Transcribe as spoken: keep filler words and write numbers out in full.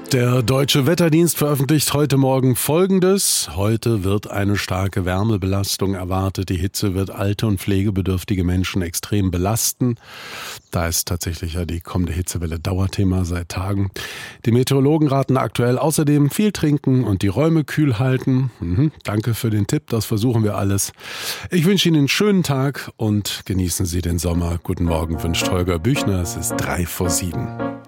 Der Deutsche Wetterdienst veröffentlicht heute Morgen Folgendes. Heute wird eine starke Wärmebelastung erwartet. Die Hitze wird alte und pflegebedürftige Menschen extrem belasten. Da ist tatsächlich ja die kommende Hitzewelle Dauerthema seit Tagen. Die Meteorologen raten aktuell außerdem viel trinken und die Räume kühl halten. Mhm, danke für den Tipp, das versuchen wir alles. Ich wünsche Ihnen einen schönen Tag und genießen Sie den Sommer. Guten Morgen wünscht Holger Büchner. Es ist drei vor sieben.